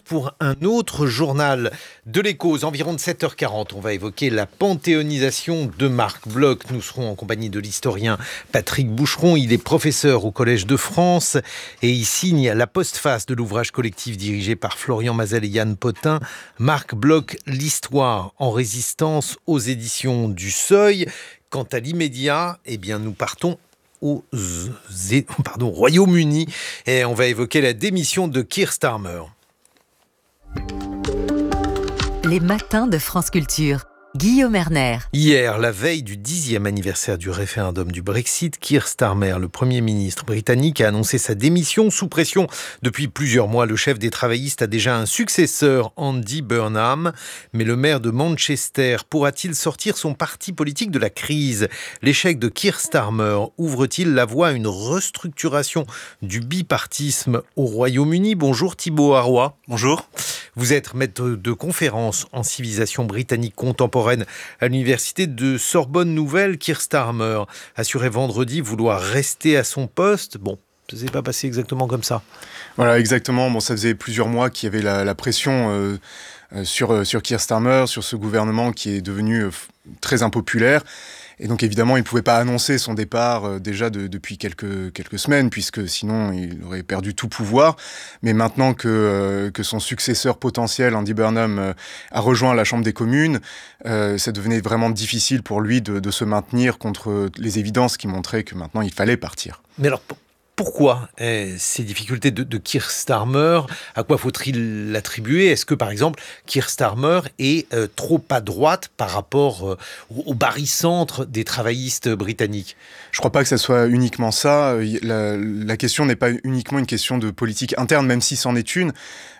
pour un autre journal de l'Écho. Aux environs de 7h40, on va évoquer la panthéonisation de Marc Bloch. Nous serons en compagnie de l'historien Patrick Boucheron. Il est professeur au Collège de France et il signe la postface de l'ouvrage collectif dirigé par Florian Mazel et Yann Potin. Marc Bloch, l'histoire en résistance aux éditions du Seuil. Quant à l'immédiat, nous partons au Royaume-Uni et on va évoquer la démission de Keir Starmer. Les matins de France Culture. Guillaume Erner. Hier, la veille du 10e anniversaire du référendum du Brexit, Keir Starmer, le Premier ministre britannique, a annoncé sa démission sous pression. Depuis plusieurs mois, le chef des travaillistes a déjà un successeur, Andy Burnham. Mais le maire de Manchester pourra-t-il sortir son parti politique de la crise ? L'échec de Keir Starmer ouvre-t-il la voie à une restructuration du bipartisme au Royaume-Uni ? Bonjour Thibaut Arroy. Bonjour. Vous êtes maître de conférences en civilisation britannique contemporaine à l'université de Sorbonne Nouvelle. Keir Starmer assurait vendredi vouloir rester à son poste. Bon, ça ne s'est pas passé exactement comme ça. Voilà, exactement. Bon, ça faisait plusieurs mois qu'il y avait la pression sur Keir Starmer, sur ce gouvernement qui est devenu très impopulaire. Et donc évidemment, il ne pouvait pas annoncer son départ déjà depuis quelques semaines, puisque sinon il aurait perdu tout pouvoir. Mais maintenant que son successeur potentiel, Andy Burnham, a rejoint la Chambre des communes, ça devenait vraiment difficile pour lui de se maintenir contre les évidences qui montraient que maintenant il fallait partir. Mais alors, pourquoi ces difficultés de Keir Starmer ? À quoi faut-il l'attribuer ? Est-ce que, par exemple, Keir Starmer est trop à droite par rapport au barycentre des travaillistes britanniques ? Je ne crois pas que ça soit uniquement ça. La question n'est pas uniquement une question de politique interne, même si c'en est une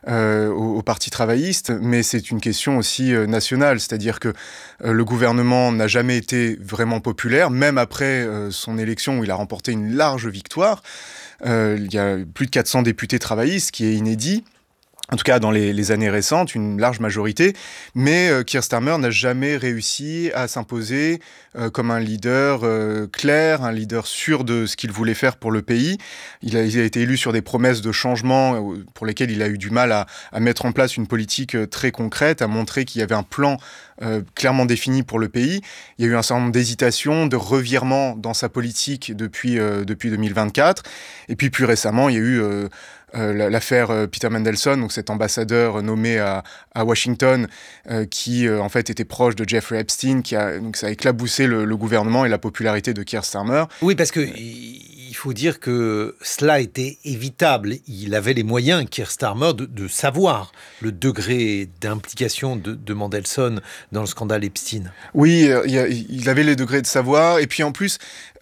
au Parti travailliste, mais c'est une question aussi nationale. C'est-à-dire que le gouvernement n'a jamais été vraiment populaire, même après son élection où il a remporté une large victoire. Il y a plus de 400 députés travaillistes, ce qui est inédit. En tout cas, dans les années récentes, une large majorité. Mais Keir Starmer n'a jamais réussi à s'imposer comme un leader clair, un leader sûr de ce qu'il voulait faire pour le pays. Il a été élu sur des promesses de changement pour lesquelles il a eu du mal à mettre en place une politique très concrète, à montrer qu'il y avait un plan clairement défini pour le pays. Il y a eu un certain nombre d'hésitations, de revirements dans sa politique depuis 2024. Et puis plus récemment, il y a eu l'affaire Peter Mandelson, donc cet ambassadeur nommé à Washington, qui en fait était proche de Jeffrey Epstein, donc ça a éclaboussé le gouvernement et la popularité de Keir Starmer. Oui, parce que il faut dire que cela était évitable. Il avait les moyens, Keir Starmer, de savoir le degré d'implication de Mandelson dans le scandale Epstein. Oui, il avait les degrés de savoir. Et puis en plus,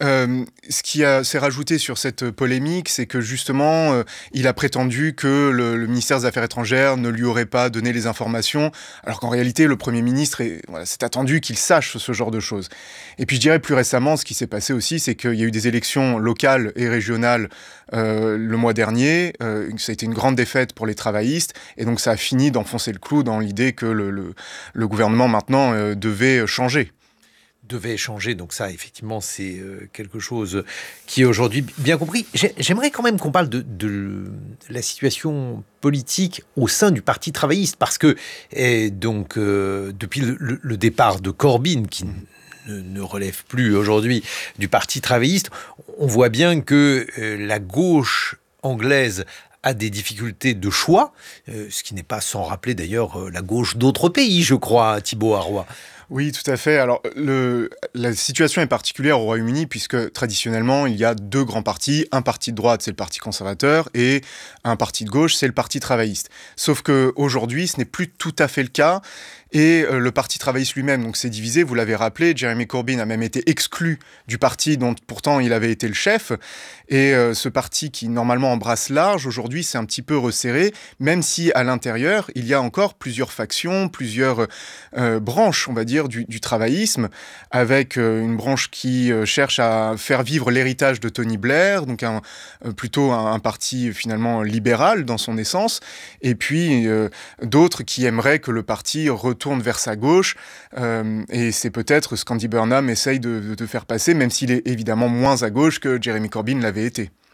ce qui s'est rajouté sur cette polémique, c'est que justement, il a prétendu que le ministère des Affaires étrangères ne lui aurait pas donné les informations, alors qu'en réalité, le Premier ministre s'est attendu qu'il sache ce genre de choses. Et puis je dirais plus récemment, ce qui s'est passé aussi, c'est qu'il y a eu des élections locales et régionales le mois dernier. Ça a été une grande défaite pour les travaillistes, et donc ça a fini d'enfoncer le clou dans l'idée que le gouvernement maintenant devait changer. Donc ça, effectivement, c'est quelque chose qui est aujourd'hui bien compris. J'aimerais quand même qu'on parle de la situation politique au sein du Parti travailliste, parce que depuis le départ de Corbyn, qui ne relève plus aujourd'hui du Parti travailliste, on voit bien que la gauche anglaise a des difficultés de choix, ce qui n'est pas sans rappeler d'ailleurs la gauche d'autres pays, je crois, Thibaut Arroy. Oui, tout à fait. Alors, la situation est particulière au Royaume-Uni puisque traditionnellement, il y a deux grands partis. Un parti de droite, c'est le Parti conservateur, et un parti de gauche, c'est le Parti travailliste. Sauf qu'aujourd'hui, ce n'est plus tout à fait le cas. Et le Parti travailliste lui-même donc, s'est divisé, vous l'avez rappelé, Jeremy Corbyn a même été exclu du parti dont pourtant il avait été le chef. Et ce parti qui normalement embrasse large, aujourd'hui c'est un petit peu resserré, même si à l'intérieur il y a encore plusieurs factions, plusieurs branches, on va dire, du travaillisme, avec une branche qui cherche à faire vivre l'héritage de Tony Blair, donc plutôt un parti finalement libéral dans son essence, et puis d'autres qui aimeraient que le parti retourne vers sa gauche, et c'est peut-être ce qu'Andy Burnham essaye de faire passer, même s'il est évidemment moins à gauche que Jeremy Corbyn l'avait été.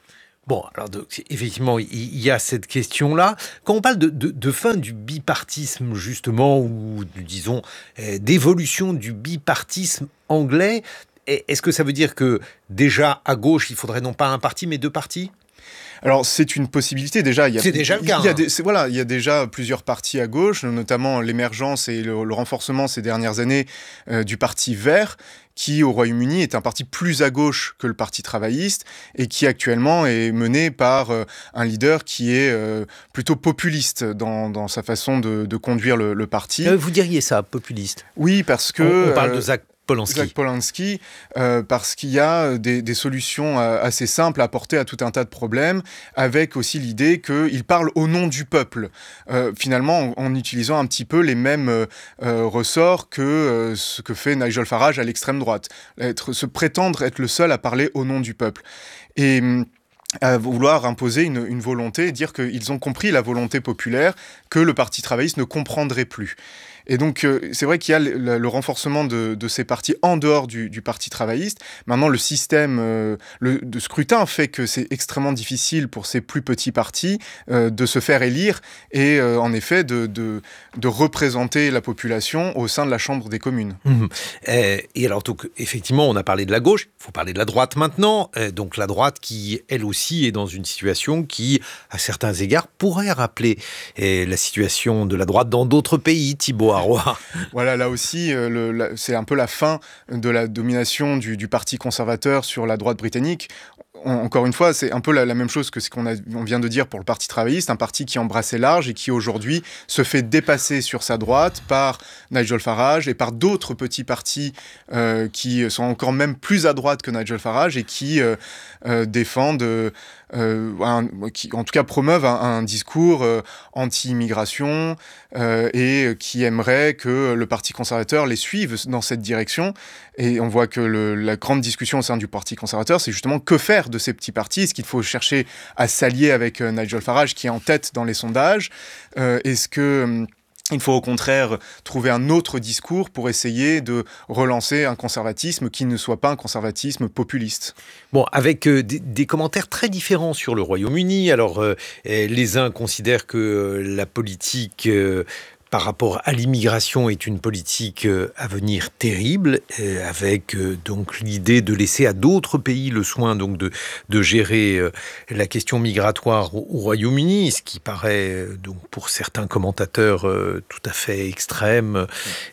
Bon, alors donc, effectivement, il y a cette question-là. Quand on parle de fin du bipartisme, justement, ou disons d'évolution du bipartisme anglais, est-ce que ça veut dire que déjà à gauche, il faudrait non pas un parti, mais deux partis ? Alors, c'est une possibilité. Déjà, c'est déjà le cas. Il y a déjà plusieurs partis à gauche, notamment l'émergence et le renforcement ces dernières années du Parti vert, qui au Royaume-Uni est un parti plus à gauche que le Parti travailliste et qui actuellement est mené par un leader qui est plutôt populiste dans sa façon de conduire le parti. Vous diriez ça, populiste ? Oui, parce que... On parle de Zach Polanski, parce qu'il y a des solutions assez simples à apporter à tout un tas de problèmes, avec aussi l'idée qu'il parle au nom du peuple, finalement en utilisant un petit peu les mêmes ressorts que ce que fait Nigel Farage à l'extrême droite, se prétendre être le seul à parler au nom du peuple. Et à vouloir imposer une volonté et dire qu'ils ont compris la volonté populaire que le Parti travailliste ne comprendrait plus. Et donc, c'est vrai qu'il y a le renforcement de ces partis en dehors du Parti travailliste. Maintenant, le système de scrutin fait que c'est extrêmement difficile pour ces plus petits partis de se faire élire et, en effet, de représenter la population au sein de la Chambre des communes. Et alors, donc, effectivement, on a parlé de la gauche, il faut parler de la droite maintenant. Donc, la droite qui, elle aussi, est dans une situation qui, à certains égards, pourrait rappeler la situation de la droite dans d'autres pays, Thibaut Harrois. Voilà, là aussi, c'est un peu la fin de la domination du Parti conservateur sur la droite britannique. Encore une fois, c'est un peu la même chose que ce qu'on vient de dire pour le Parti travailliste, un parti qui embrassait large et qui aujourd'hui se fait dépasser sur sa droite par Nigel Farage et par d'autres petits partis qui sont encore même plus à droite que Nigel Farage et qui défendent, qui en tout cas promeuvent un discours anti-immigration et qui aimeraient que le Parti conservateur les suive dans cette direction. Et on voit que la grande discussion au sein du Parti conservateur, c'est justement que faire de ces petits partis. Est-ce qu'il faut chercher à s'allier avec Nigel Farage, qui est en tête dans les sondages ? Est-ce que... il faut au contraire trouver un autre discours pour essayer de relancer un conservatisme qui ne soit pas un conservatisme populiste. Bon, avec des commentaires très différents sur le Royaume-Uni. Alors, les uns considèrent que la politique... par rapport à l'immigration est une politique à venir terrible, avec donc l'idée de laisser à d'autres pays le soin donc de gérer la question migratoire au Royaume-Uni, ce qui paraît donc pour certains commentateurs tout à fait extrême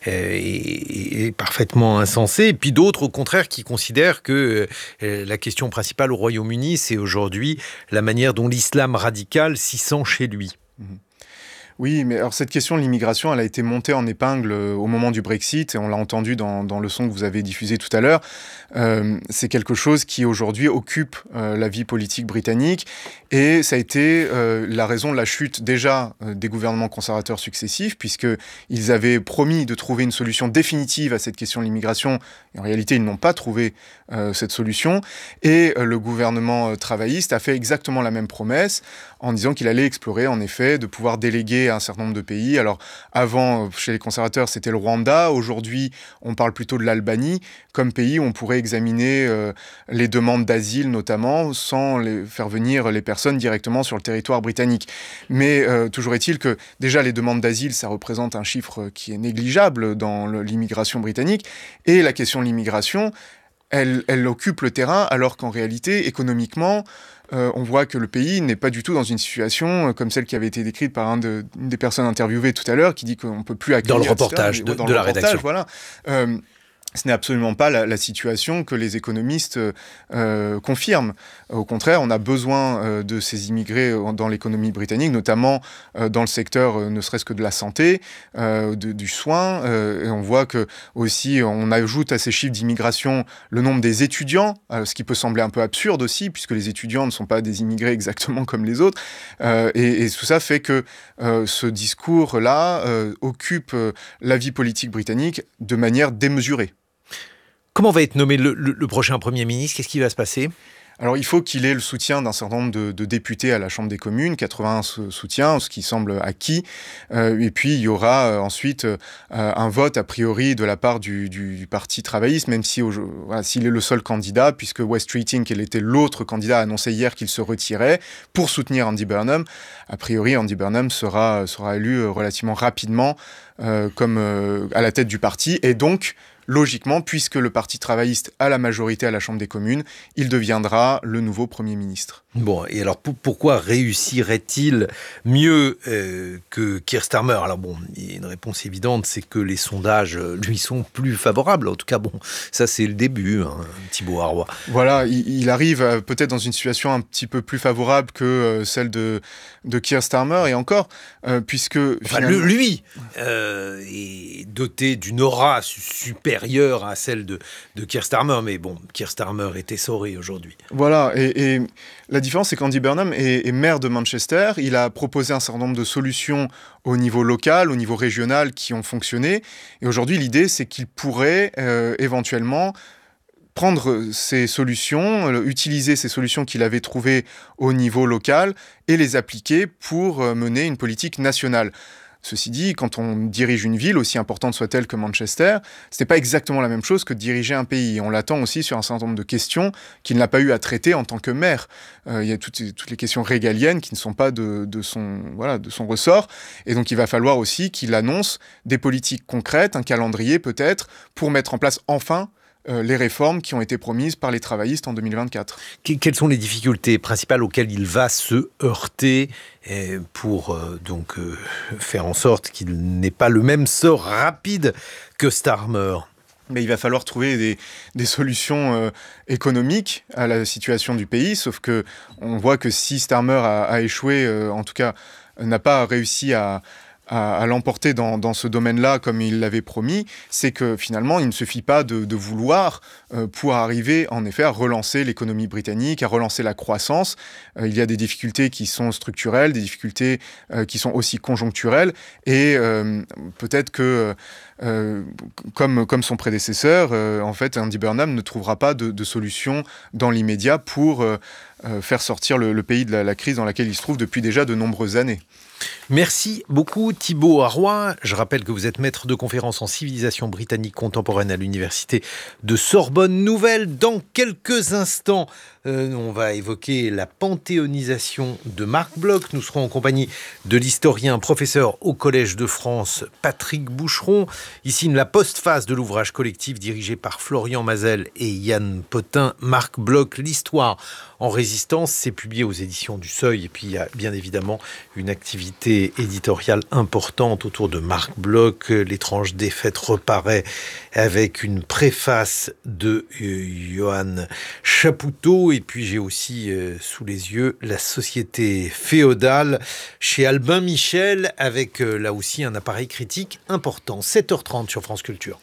et parfaitement insensé. Et puis d'autres au contraire qui considèrent que la question principale au Royaume-Uni, c'est aujourd'hui la manière dont l'islam radical s'y sent chez lui. Oui, mais alors cette question de l'immigration, elle a été montée en épingle au moment du Brexit, et on l'a entendu dans le son que vous avez diffusé tout à l'heure. C'est quelque chose qui aujourd'hui occupe la vie politique britannique, et ça a été la raison de la chute déjà des gouvernements conservateurs successifs, puisqu'ils avaient promis de trouver une solution définitive à cette question de l'immigration, et en réalité ils n'ont pas trouvé cette solution, et le gouvernement travailliste a fait exactement la même promesse, en disant qu'il allait explorer en effet de pouvoir déléguer un certain nombre de pays. Alors avant, chez les conservateurs, c'était le Rwanda. Aujourd'hui, on parle plutôt de l'Albanie comme pays où on pourrait examiner les demandes d'asile notamment, sans faire venir les personnes directement sur le territoire britannique. Mais toujours est-il que déjà les demandes d'asile, ça représente un chiffre qui est négligeable dans l'immigration britannique. Et la question de l'immigration, elle occupe le terrain, alors qu'en réalité, économiquement, on voit que le pays n'est pas du tout dans une situation comme celle qui avait été décrite par une des personnes interviewées tout à l'heure, qui dit qu'on ne peut plus accueillir... Dans le reportage de la rédaction. Voilà. Ce n'est absolument pas la situation que les économistes confirment. Au contraire, on a besoin de ces immigrés dans l'économie britannique, notamment dans le secteur ne serait-ce que de la santé, du soin. Et on voit que aussi, on ajoute à ces chiffres d'immigration le nombre des étudiants, ce qui peut sembler un peu absurde aussi, puisque les étudiants ne sont pas des immigrés exactement comme les autres. Et tout ça fait que ce discours-là occupe la vie politique britannique de manière démesurée. Comment va être nommé le prochain Premier ministre ? Qu'est-ce qui va se passer ? Alors il faut qu'il ait le soutien d'un certain nombre de députés à la Chambre des communes, 81 soutiens, ce qui semble acquis. Et puis il y aura ensuite un vote a priori de la part du Parti travailliste, même si s'il est le seul candidat, puisque Wes Streeting, qui était l'autre candidat, a annoncé hier qu'il se retirait pour soutenir Andy Burnham. A priori, Andy Burnham sera élu relativement rapidement à la tête du parti, et donc logiquement, puisque le Parti travailliste a la majorité à la Chambre des communes, il deviendra le nouveau Premier ministre. Bon, et alors pourquoi réussirait-il mieux que Keir Starmer ? Alors bon, il y a une réponse évidente, c'est que les sondages lui sont plus favorables. En tout cas, bon, ça c'est le début, Thibaut Harrois. Voilà, il arrive peut-être dans une situation un petit peu plus favorable que celle de Keir Starmer, et encore, puisque... Enfin, lui est doté d'une aura supérieure à celle de Keir Starmer, mais bon, Keir Starmer est essoré aujourd'hui. Voilà, et la différence, c'est qu'Andy Burnham est maire de Manchester. Il a proposé un certain nombre de solutions au niveau local, au niveau régional, qui ont fonctionné. Et aujourd'hui, l'idée, c'est qu'il pourrait éventuellement prendre ces solutions, utiliser ces solutions qu'il avait trouvées au niveau local et les appliquer pour mener une politique nationale. Ceci dit, quand on dirige une ville, aussi importante soit-elle que Manchester, ce n'est pas exactement la même chose que de diriger un pays. On l'attend aussi sur un certain nombre de questions qu'il n'a pas eu à traiter en tant que maire. Il y a toutes les questions régaliennes qui ne sont pas de son ressort. Et donc il va falloir aussi qu'il annonce des politiques concrètes, un calendrier peut-être, pour mettre en place enfin les réformes qui ont été promises par les travaillistes en 2024. Quelles sont les difficultés principales auxquelles il va se heurter pour faire en sorte qu'il n'ait pas le même sort rapide que Starmer ? Mais il va falloir trouver des solutions économiques à la situation du pays, sauf que on voit que si Starmer a échoué, en tout cas n'a pas réussi à l'emporter dans ce domaine-là comme il l'avait promis, c'est que finalement, il ne suffit pas de vouloir pour arriver en effet à relancer l'économie britannique, à relancer la croissance. Il y a des difficultés qui sont structurelles, des difficultés qui sont aussi conjoncturelles, et peut-être que comme son prédécesseur, en fait, Andy Burnham ne trouvera pas de solution dans l'immédiat pour faire sortir le pays de la crise dans laquelle il se trouve depuis déjà de nombreuses années. Merci beaucoup Thibaut Harrois. Je rappelle que vous êtes maître de conférence en civilisation britannique contemporaine à l'université de Sorbonne Nouvelle. Dans quelques instants, on va évoquer la panthéonisation de Marc Bloch. Nous serons en compagnie de l'historien professeur au Collège de France Patrick Boucheron. Ici, la postface de l'ouvrage collectif dirigé par Florian Mazel et Yann Potin. Marc Bloch, l'histoire en résistance, c'est publié aux éditions du Seuil. Et puis il y a bien évidemment une activité éditoriale importante autour de Marc Bloch. L'étrange défaite reparaît avec une préface de Johann Chapoutot. Et puis j'ai aussi sous les yeux La société féodale chez Albin Michel, avec là aussi un appareil critique important. 7h30 sur France Culture.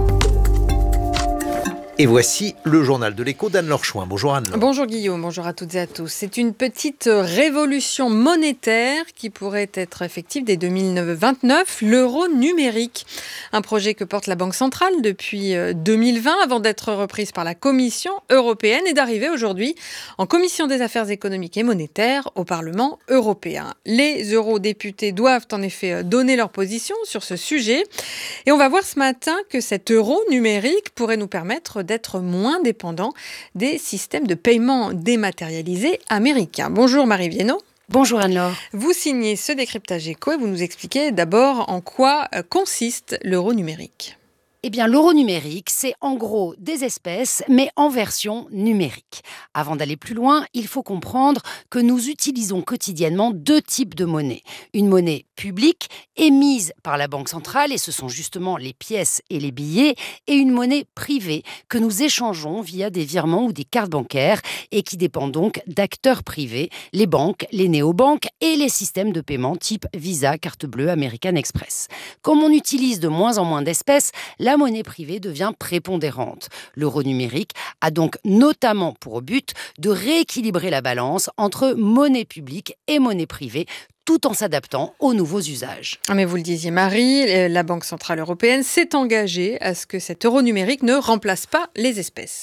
Et voici le journal de l'écho d'Anne-Laure Chouin. Bonjour Anne-Laure. Bonjour Guillaume, bonjour à toutes et à tous. C'est une petite révolution monétaire qui pourrait être effective dès 2029, l'euro numérique. Un projet que porte la Banque centrale depuis 2020 avant d'être reprise par la Commission européenne et d'arriver aujourd'hui en Commission des affaires économiques et monétaires au Parlement européen. Les eurodéputés doivent en effet donner leur position sur ce sujet. Et on va voir ce matin que cet euro numérique pourrait nous permettre d'être moins dépendants des systèmes de paiement dématérialisés américains. Bonjour Marie Viennot. Bonjour Anne-Laure. Vous signez ce décryptage éco et vous nous expliquez d'abord en quoi consiste l'euro numérique. Eh bien, l'euro numérique, c'est en gros des espèces, mais en version numérique. Avant d'aller plus loin, il faut comprendre que nous utilisons quotidiennement deux types de monnaie. Une monnaie publique, émise par la Banque centrale, et ce sont justement les pièces et les billets, et une monnaie privée que nous échangeons via des virements ou des cartes bancaires, et qui dépend donc d'acteurs privés, les banques, les néobanques et les systèmes de paiement type Visa, carte bleue, American Express. Comme on utilise de moins en moins d'espèces, la monnaie privée devient prépondérante. L'euro numérique a donc notamment pour but de rééquilibrer la balance entre monnaie publique et monnaie privée, tout en s'adaptant aux nouveaux usages. Mais vous le disiez Marie, la Banque centrale européenne s'est engagée à ce que cet euro numérique ne remplace pas les espèces.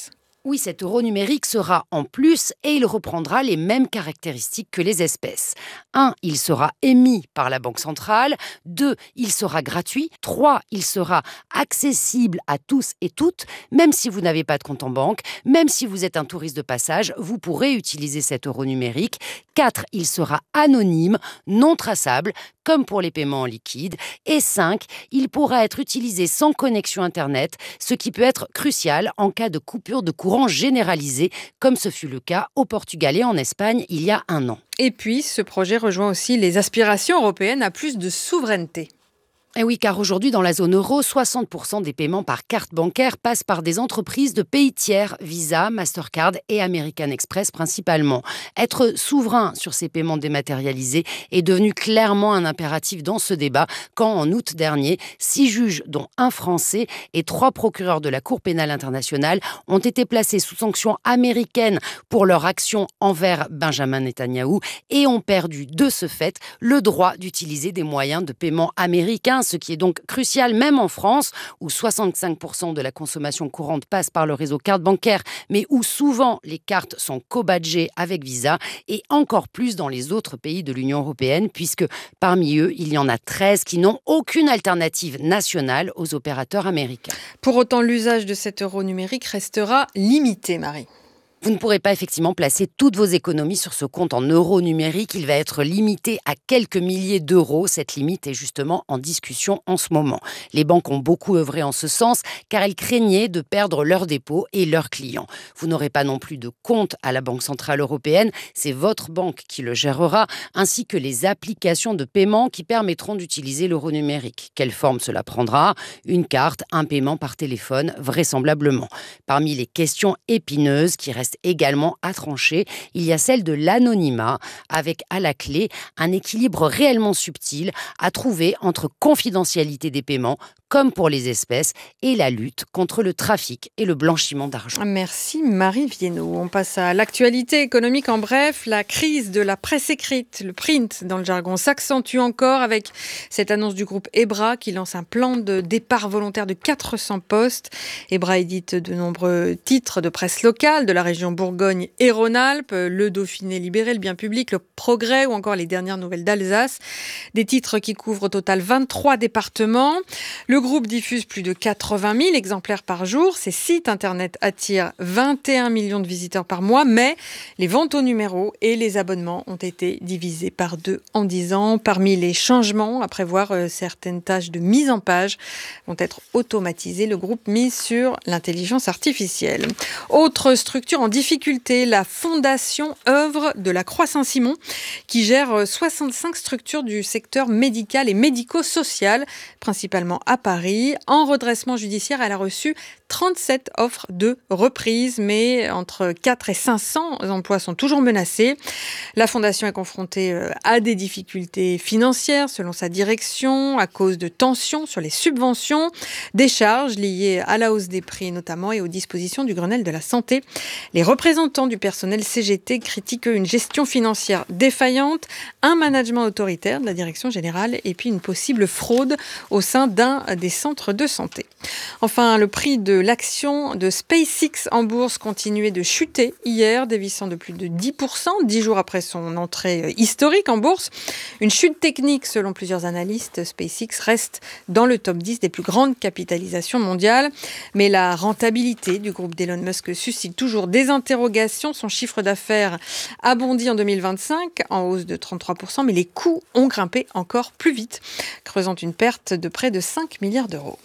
Oui, cet euro numérique sera en plus et il reprendra les mêmes caractéristiques que les espèces. 1. Il sera émis par la Banque centrale. 2. Il sera gratuit. 3. Il sera accessible à tous et toutes, même si vous n'avez pas de compte en banque, même si vous êtes un touriste de passage, vous pourrez utiliser cet euro numérique. 4. Il sera anonyme, non traçable, comme pour les paiements en liquide. Et 5. Il pourra être utilisé sans connexion Internet, ce qui peut être crucial en cas de coupure de courant généralisée, comme ce fut le cas au Portugal et en Espagne il y a 1 an. Et puis, ce projet rejoint aussi les aspirations européennes à plus de souveraineté. Et oui, car aujourd'hui, dans la zone euro, 60% des paiements par carte bancaire passent par des entreprises de pays tiers, Visa, Mastercard et American Express principalement. Être souverain sur ces paiements dématérialisés est devenu clairement un impératif dans ce débat quand, en août dernier, 6 juges, dont un Français et 3 procureurs de la Cour pénale internationale, ont été placés sous sanction américaine pour leur action envers Benjamin Netanyahou et ont perdu de ce fait le droit d'utiliser des moyens de paiement américains, ce qui est donc crucial même en France, où 65% de la consommation courante passe par le réseau carte bancaire, mais où souvent les cartes sont co-badgées avec Visa, et encore plus dans les autres pays de l'Union européenne, puisque parmi eux, il y en a 13 qui n'ont aucune alternative nationale aux opérateurs américains. Pour autant, l'usage de cet euro numérique restera limité, Marie. Vous ne pourrez pas effectivement placer toutes vos économies sur ce compte en euros numériques. Il va être limité à quelques milliers d'euros. Cette limite est justement en discussion en ce moment. Les banques ont beaucoup œuvré en ce sens car elles craignaient de perdre leurs dépôts et leurs clients. Vous n'aurez pas non plus de compte à la Banque centrale européenne. C'est votre banque qui le gérera, ainsi que les applications de paiement qui permettront d'utiliser l'euro numérique. Quelle forme cela prendra ? Une carte, un paiement par téléphone, vraisemblablement. Parmi les questions épineuses qui restent également à trancher, il y a celle de l'anonymat, avec à la clé un équilibre réellement subtil à trouver entre confidentialité des paiements, comme pour les espèces, et la lutte contre le trafic et le blanchiment d'argent. Merci Marie Viennot. On passe à l'actualité économique. En bref, la crise de la presse écrite, le print dans le jargon, s'accentue encore avec cette annonce du groupe EBRA qui lance un plan de départ volontaire de 400 postes. EBRA édite de nombreux titres de presse locale de la région Bourgogne et Rhône-Alpes, Le Dauphiné libéré, Le Bien public, Le Progrès ou encore les dernières nouvelles d'Alsace. Des titres qui couvrent au total 23 départements. Le groupe diffuse plus de 80 000 exemplaires par jour. Ses sites internet attirent 21 millions de visiteurs par mois, mais les ventes au numéro et les abonnements ont été divisés par 2 en 10 ans. Parmi les changements à prévoir, certaines tâches de mise en page vont être automatisées. Le groupe mise sur l'intelligence artificielle. Autre structure en difficulté, la Fondation Œuvre de la Croix-Saint-Simon, qui gère 65 structures du secteur médical et médico-social, principalement à Paris. En redressement judiciaire, elle a reçu 37 offres de reprise, mais entre 4 et 500 emplois sont toujours menacés. La Fondation est confrontée à des difficultés financières, selon sa direction, à cause de tensions sur les subventions, des charges liées à la hausse des prix notamment et aux dispositions du Grenelle de la santé. Les représentants du personnel CGT critiquent une gestion financière défaillante, un management autoritaire de la direction générale et puis une possible fraude au sein d'un des centres de santé. Enfin, le prix de l'action de SpaceX en bourse continuait de chuter hier, dévissant de plus de 10%, 10 jours après son entrée historique en bourse. Une chute technique selon plusieurs analystes. SpaceX reste dans le top 10 des plus grandes capitalisations mondiales. Mais la rentabilité du groupe d'Elon Musk suscite toujours des interrogations. Son chiffre d'affaires a bondi en 2025, en hausse de 33%, mais les coûts ont grimpé encore plus vite, creusant une perte de près de 5 milliards d'euros.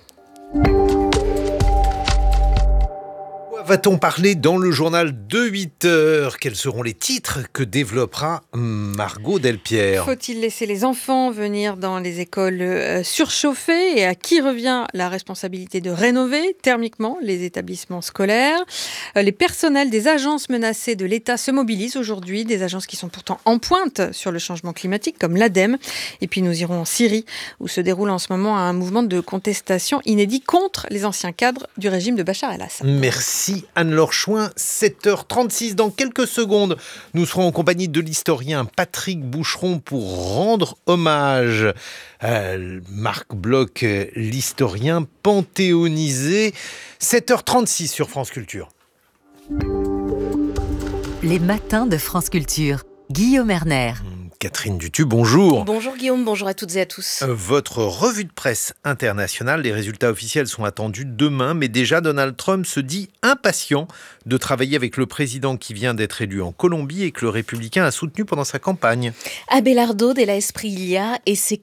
Va-t-on parler dans le journal de 8 heures ? Quels seront les titres que développera Margot Delpierre ? Faut-il laisser les enfants venir dans les écoles surchauffées ? Et à qui revient la responsabilité de rénover thermiquement les établissements scolaires ? Les personnels des agences menacées de l'État se mobilisent aujourd'hui, des agences qui sont pourtant en pointe sur le changement climatique, comme l'ADEME. Et puis nous irons en Syrie, où se déroule en ce moment un mouvement de contestation inédit contre les anciens cadres du régime de Bachar el-Assad. Merci Anne-Laure Chouin, 7h36. Dans quelques secondes, nous serons en compagnie de l'historien Patrick Boucheron pour rendre hommage à Marc Bloch, l'historien panthéonisé. 7h36 sur France Culture. Les matins de France Culture. Guillaume Erner. Catherine Dutu, bonjour. Bonjour Guillaume, bonjour à toutes et à tous. Votre revue de presse internationale, les résultats officiels sont attendus demain, mais déjà Donald Trump se dit impatient de travailler avec le président qui vient d'être élu en Colombie et que le républicain a soutenu pendant sa campagne. Abelardo Della Espriella et ses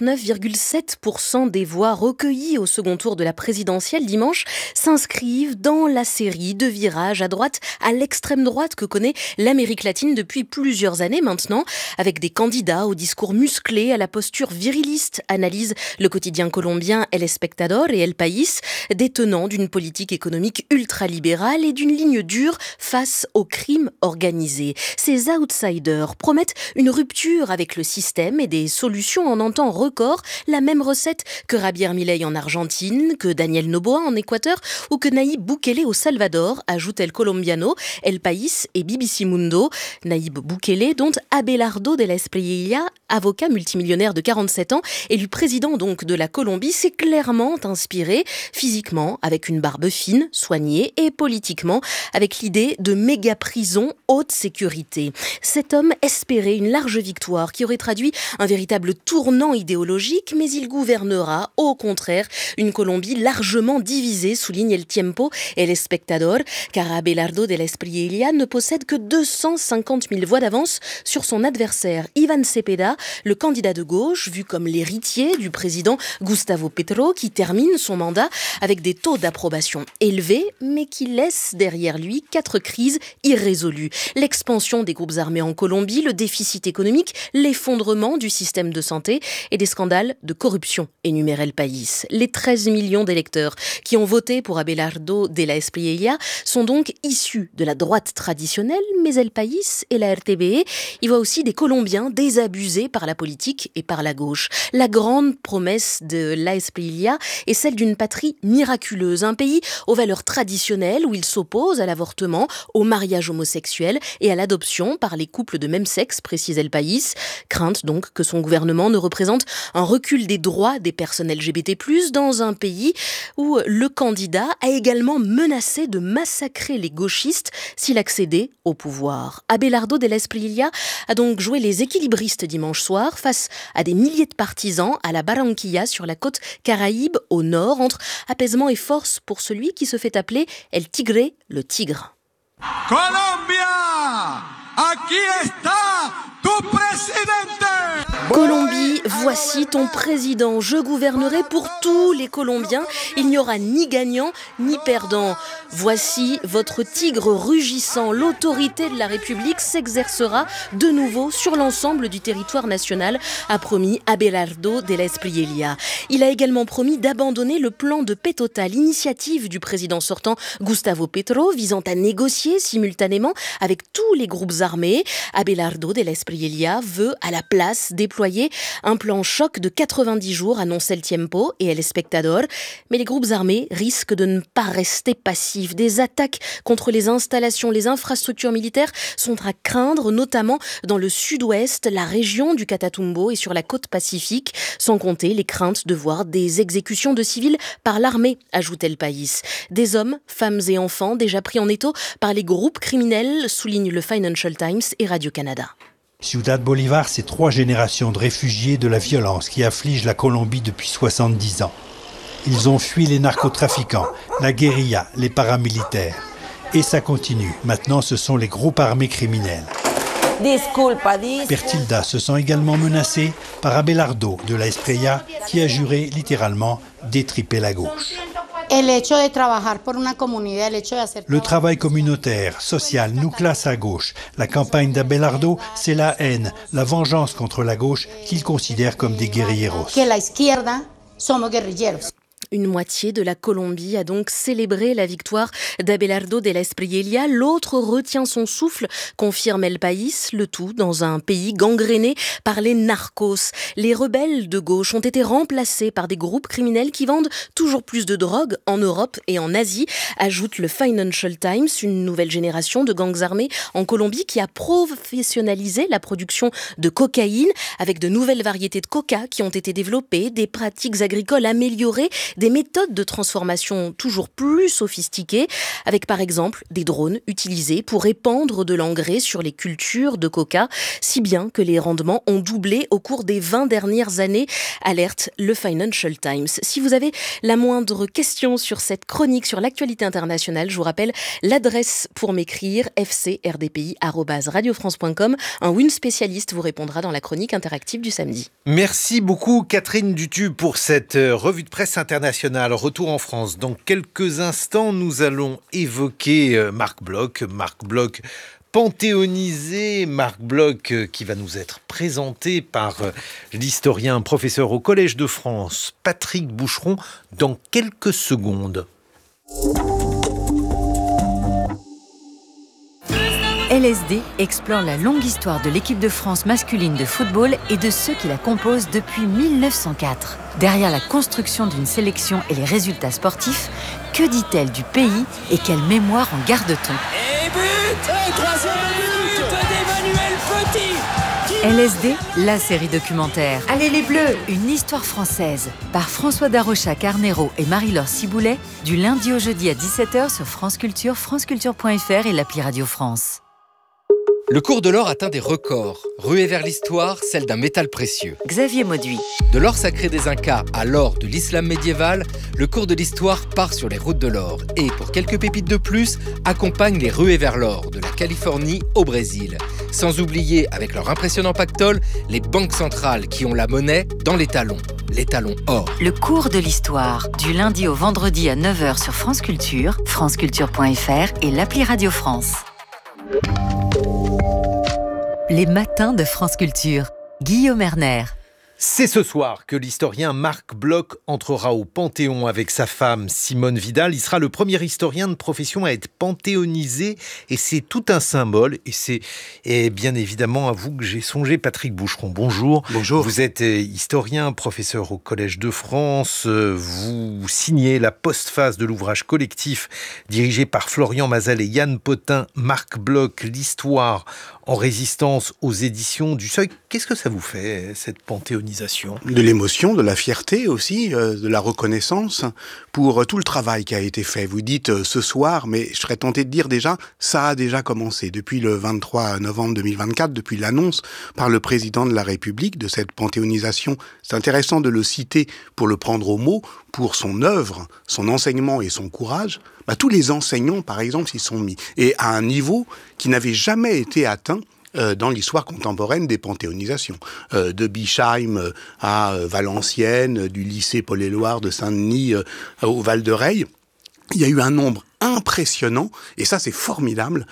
49,7% des voix recueillies au second tour de la présidentielle dimanche s'inscrivent dans la série de virages à droite, à l'extrême droite que connaît l'Amérique latine depuis plusieurs années maintenant, avec des candidats au discours musclé, à la posture viriliste, analyse le quotidien colombien El Espectador et El País, des tenants d'une politique économique ultralibérale et d'une ligne dure face au crime organisé. Ces outsiders promettent une rupture avec le système et des solutions en un temps record, la même recette que Javier Milei en Argentine, que Daniel Noboa en Équateur ou que Nayib Bukele au Salvador, ajoute El Colombiano, El País et BBC Mundo. Nayib Bukele, dont Abelardo Della Espriella, avocat multimillionnaire de 47 ans, élu président donc de la Colombie, s'est clairement inspiré, physiquement avec une barbe fine, soignée, et politiquement avec l'idée de méga-prison haute sécurité. Cet homme espérait une large victoire qui aurait traduit un véritable tournant idéologique, mais il gouvernera au contraire une Colombie largement divisée, souligne El Tiempo et El Espectador, car Abelardo Della Espriella ne possède que 250 000 voix d'avance sur son adversaire Iván Cepeda, le candidat de gauche, vu comme l'héritier du président Gustavo Petro, qui termine son mandat avec des taux d'approbation élevés, mais qui laisse derrière lui 4 crises irrésolues. L'expansion des groupes armés en Colombie, le déficit économique, l'effondrement du système de santé et des scandales de corruption, énumère El País. Les 13 millions d'électeurs qui ont voté pour Abelardo Della Espriella sont donc issus de la droite traditionnelle, mais El País et la RTBE y voient aussi des Colombiens désabusés par la politique et par la gauche. La grande promesse de La Espriella est celle d'une patrie miraculeuse, un pays aux valeurs traditionnelles où il s'oppose à l'avortement, au mariage homosexuel et à l'adoption par les couples de même sexe, précise El País. Crainte donc que son gouvernement ne représente un recul des droits des personnes LGBT+, dans un pays où le candidat a également menacé de massacrer les gauchistes s'il accédait au pouvoir. Abelardo Della Espriella a donc joué les équilibristes dimanche soir face à des milliers de partisans à la Barranquilla sur la côte Caraïbe au nord, entre apaisement et force pour celui qui se fait appeler El Tigre, le tigre. Colombia, aquí está tu presidente. Colombie, voici ton président. Je gouvernerai pour tous les Colombiens. Il n'y aura ni gagnant ni perdant. Voici votre tigre rugissant. L'autorité de la République s'exercera de nouveau sur l'ensemble du territoire national, a promis Abelardo Della Espriella. Il a également promis d'abandonner le plan de paix totale, l'initiative du président sortant Gustavo Petro, visant à négocier simultanément avec tous les groupes armés. Abelardo Della Espriella veut à la place déployer un plan choc de 90 jours, annonce El Tiempo et El Espectador. Mais les groupes armés risquent de ne pas rester passifs. Des attaques contre les installations, les infrastructures militaires sont à craindre, notamment dans le sud-ouest, la région du Catatumbo et sur la côte pacifique, sans compter les craintes de voir des exécutions de civils par l'armée, ajoute El País. Des hommes, femmes et enfants déjà pris en étau par les groupes criminels, souligne le Financial Times et Radio-Canada. Ciudad Bolívar, c'est 3 générations de réfugiés de la violence qui affligent la Colombie depuis 70 ans. Ils ont fui les narcotrafiquants, la guérilla, les paramilitaires. Et ça continue. Maintenant, ce sont les groupes armés criminels. Pertilda se sent également menacée par Abelardo Della Espriella qui a juré littéralement d'étriper la gauche. Le travail communautaire, social, nous classe à gauche. La campagne d'Abelardo, c'est la haine, la vengeance contre la gauche qu'il considère comme des guerrilleros. Une moitié de la Colombie a donc célébré la victoire d'Abelardo Della Espriella. L'autre retient son souffle, confirme El País, le tout dans un pays gangréné par les narcos. Les rebelles de gauche ont été remplacés par des groupes criminels qui vendent toujours plus de drogue en Europe et en Asie, ajoute le Financial Times, une nouvelle génération de gangs armés en Colombie qui a professionnalisé la production de cocaïne avec de nouvelles variétés de coca qui ont été développées, des pratiques agricoles améliorées, des méthodes de transformation toujours plus sophistiquées, avec par exemple des drones utilisés pour épandre de l'engrais sur les cultures de coca, si bien que les rendements ont doublé au cours des 20 dernières années, alerte le Financial Times. Si vous avez la moindre question sur cette chronique, sur l'actualité internationale, je vous rappelle l'adresse pour m'écrire, fcrdpi@radiofrance.com. Un WIN spécialiste vous répondra dans la chronique interactive du samedi. Merci beaucoup Catherine Dutu pour cette revue de presse internationale. Retour en France. Dans quelques instants, nous allons évoquer Marc Bloch. Marc Bloch panthéonisé, Marc Bloch qui va nous être présenté par l'historien professeur au Collège de France, Patrick Boucheron, dans quelques secondes. LSD explore la longue histoire de l'équipe de France masculine de football et de ceux qui la composent depuis 1904. Derrière la construction d'une sélection et les résultats sportifs, que dit-elle du pays et quelle mémoire en garde-t-on ? Et but ! Troisième but d'Emmanuel Petit ! LSD, la série documentaire. Allez les Bleus ! Une histoire française, par François Darocha-Carnero et Marie-Laure Ciboulet, du lundi au jeudi à 17h sur France Culture, franceculture.fr et l'appli Radio France. Le cours de l'or atteint des records. Ruée vers l'histoire, celle d'un métal précieux. Xavier Mauduit. De l'or sacré des Incas à l'or de l'islam médiéval, le cours de l'histoire part sur les routes de l'or. Et pour quelques pépites de plus, accompagne les ruées vers l'or, de la Californie au Brésil. Sans oublier, avec leur impressionnant pactole, les banques centrales qui ont la monnaie dans les talons or. Le cours de l'histoire, du lundi au vendredi à 9h sur France Culture, franceculture.fr et l'appli Radio France. Les matins de France Culture. Guillaume Erner. C'est ce soir que l'historien Marc Bloch entrera au Panthéon avec sa femme Simone Vidal. Il sera le premier historien de profession à être panthéonisé et c'est tout un symbole. Et c'est bien évidemment à vous que j'ai songé, Patrick Boucheron. Bonjour. Bonjour. Vous êtes historien, professeur au Collège de France. Vous signez la postface de l'ouvrage collectif dirigé par Florian Mazel et Yann Potin, Marc Bloch, l'histoire en résistance aux éditions du Seuil. Qu'est-ce que ça vous fait, cette panthéonisation ? De l'émotion, de la fierté aussi, de la reconnaissance pour tout le travail qui a été fait. Vous dites ce soir, mais je serais tenté de dire déjà, ça a déjà commencé. Depuis le 23 novembre 2024, depuis l'annonce par le président de la République de cette panthéonisation, c'est intéressant de le citer pour le prendre au mot, pour son œuvre, son enseignement et son courage. Tous les enseignants, par exemple, s'y sont mis. Et à un niveau qui n'avait jamais été atteint dans l'histoire contemporaine des panthéonisations. De Bischheim à Valenciennes, du lycée Paul-Éluard de Saint-Denis au Val-de-Reille, il y a eu un nombre impressionnant, et ça c'est formidable,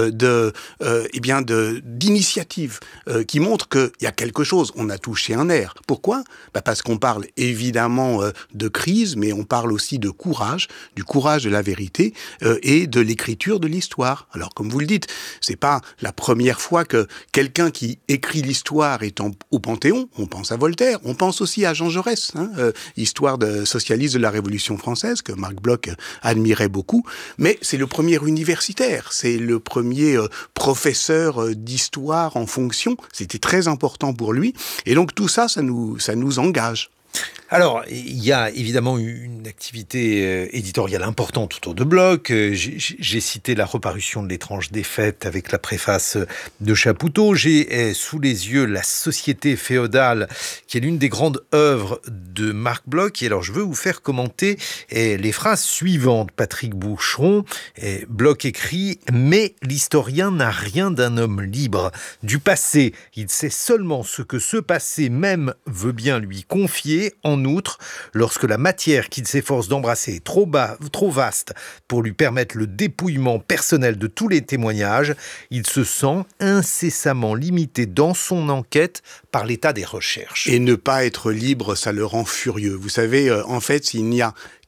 d'initiatives qui montrent qu'il y a quelque chose, on a touché un nerf. Pourquoi ? Parce qu'on parle évidemment de crise, mais on parle aussi de courage, du courage de la vérité et de l'écriture de l'histoire. Alors comme vous le dites, c'est pas la première fois que quelqu'un qui écrit l'histoire est au Panthéon, on pense à Voltaire, on pense aussi à Jean Jaurès, histoire socialiste de la Révolution française, que Marc Bloch admirait beaucoup. Mais c'est le premier universitaire, c'est le premier professeur d'histoire en fonction. C'était très important pour lui. Et donc tout ça, ça nous engage. Alors, il y a évidemment une activité éditoriale importante autour de Bloch. J'ai cité la reparution de L'étrange défaite avec la préface de Chapoutot. J'ai sous les yeux La société féodale, qui est l'une des grandes œuvres de Marc Bloch. Et alors, je veux vous faire commenter les phrases suivantes. Patrick Boucheron, Bloch écrit « Mais l'historien n'a rien d'un homme libre. Du passé, il sait seulement ce que ce passé même veut bien lui confier. En outre, lorsque la matière qu'il s'efforce d'embrasser est trop vaste pour lui permettre le dépouillement personnel de tous les témoignages, il se sent incessamment limité dans son enquête par l'état des recherches. » Et ne pas être libre, ça le rend furieux. Vous savez, en fait, il n'y a